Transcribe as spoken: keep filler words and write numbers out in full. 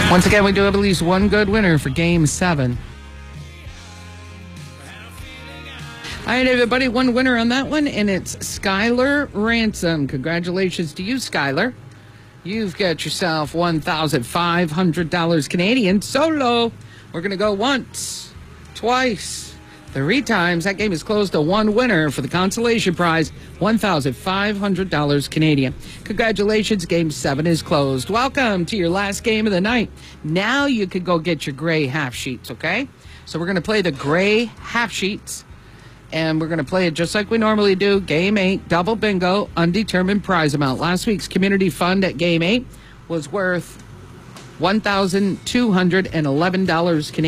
Once again, we do have at least one good winner for Game seven. All right, everybody, one winner on that one, and it's Skylar Ransom. Congratulations to you, Skylar. You've got yourself one thousand five hundred dollars Canadian solo. We're going to go once, twice, three times. That game is closed to one winner for the consolation prize, one thousand five hundred dollars Canadian. Congratulations, Game seven is closed. Welcome to your last game of the night. Now you can go get your gray half sheets, okay? So we're going to play the gray half sheets. And we're going to play it just like we normally do. Game eight, double bingo, undetermined prize amount. Last week's community fund at Game eight was worth one thousand two hundred eleven dollars Canadian.